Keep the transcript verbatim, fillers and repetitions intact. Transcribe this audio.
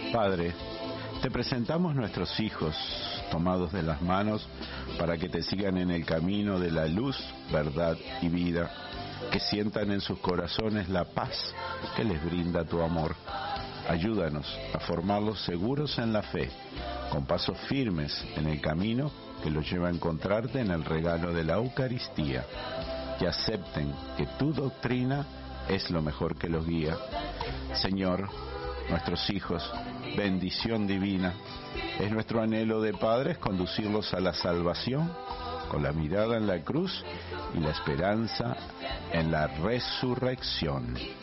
Padre, te presentamos nuestros hijos, tomados de las manos, para que te sigan en el camino de la luz, verdad y vida, que sientan en sus corazones la paz que les brinda tu amor. Ayúdanos a formarlos seguros en la fe, con pasos firmes en el camino que los lleva a encontrarte en el regalo de la Eucaristía. Que acepten que tu doctrina es lo mejor que los guía. Señor, nuestros hijos, bendición divina, es nuestro anhelo de padres conducirlos a la salvación con la mirada en la cruz y la esperanza en la resurrección.